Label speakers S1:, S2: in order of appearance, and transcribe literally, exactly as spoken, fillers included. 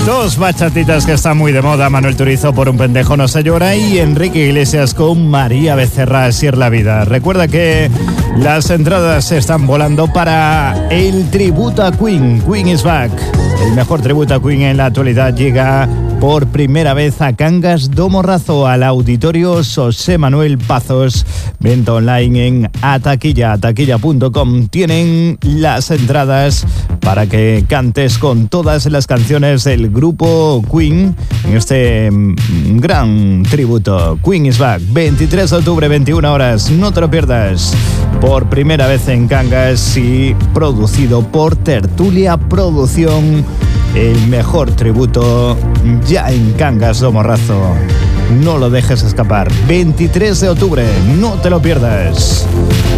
S1: Los bachatitas que están muy de moda, Manuel Turizo por Un pendejo no se llora y Enrique Iglesias con María Becerra, Así es la vida. Recuerda que las entradas se están volando para el tributo a Queen, Queen is Back. El mejor tributo a Queen en la actualidad llega por primera vez a Cangas do Morrazo, al auditorio José Manuel Pazos. Venta online en ataquilla, ataquilla punto com. Tienen las entradas para que cantes con todas las canciones del grupo Queen en este gran tributo. Queen is Back, veintitrés de octubre, veintiuna horas. No te lo pierdas. Por primera vez en Cangas y producido por Tertulia Producción. El mejor tributo ya en Cangas do Morrazo. No lo dejes escapar. veintitrés de octubre, no te lo pierdas.